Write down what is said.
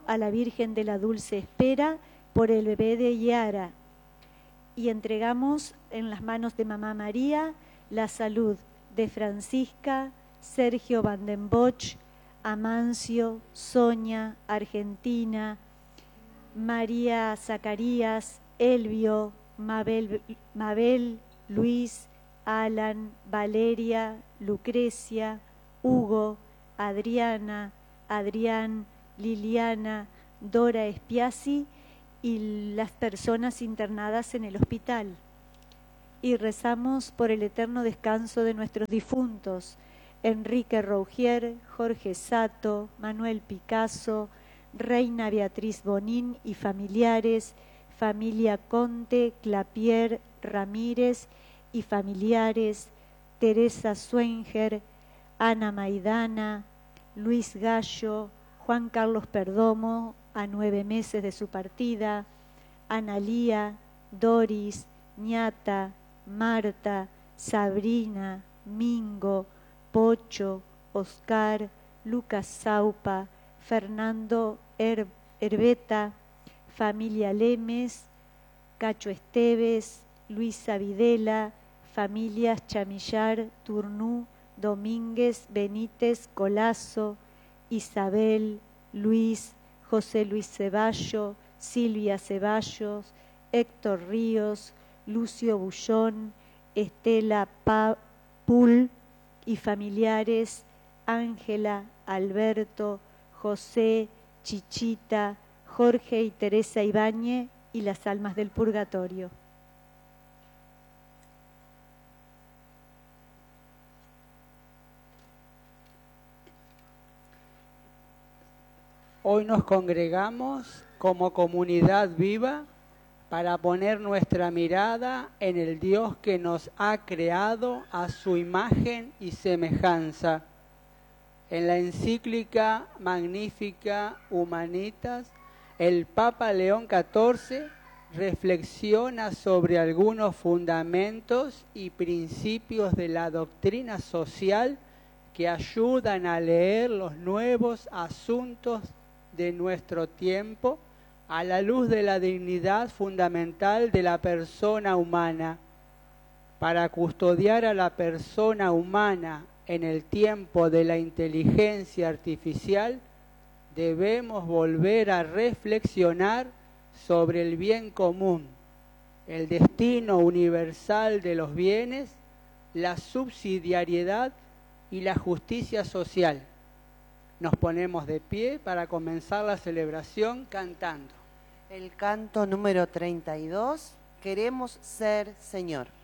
a la Virgen de la Dulce Espera por el bebé de Yara. Y entregamos en las manos de Mamá María la salud de Francisca, Sergio Van den Bosch, Amancio, Sonia, Argentina, María Zacarías, Elvio, Mabel, Luis, Alan, Valeria, Lucrecia, Hugo, Adriana, Adrián, Liliana, Dora Espiasi y las personas internadas en el hospital. Y rezamos por el eterno descanso de nuestros difuntos, Enrique Rougier, Jorge Sato, Manuel Picasso, Reina Beatriz Bonín y familiares, familia Conte, Clapier, Ramírez y familiares, Teresa Swenger, Ana Maidana, Luis Gallo, Juan Carlos Perdomo, a 9 meses de su partida, Analía, Doris, Ñata, Marta, Sabrina, Mingo, Pocho, Oscar, Lucas Saupa, Fernando Herbeta, familia Lemes, Cacho Esteves, Luisa Videla, familias Chamillar, Turnú, Domínguez, Benítez, Colazo, Isabel, Luis, José Luis Ceballo, Silvia Ceballos, Héctor Ríos, Lucio Bullón, Estela Pul y familiares, Ángela, Alberto, José, Chichita, Jorge y Teresa Ibáñez y las almas del purgatorio. Hoy nos congregamos como comunidad viva para poner nuestra mirada en el Dios que nos ha creado a su imagen y semejanza. En la encíclica Magnificat Humanitas, el Papa León XIV reflexiona sobre algunos fundamentos y principios de la doctrina social que ayudan a leer los nuevos asuntos de nuestro tiempo a la luz de la dignidad fundamental de la persona humana. Para custodiar a la persona humana en el tiempo de la inteligencia artificial, debemos volver a reflexionar sobre el bien común, el destino universal de los bienes, la subsidiariedad y la justicia social. Nos ponemos de pie para comenzar la celebración cantando. El canto número 32, Queremos ser Señor.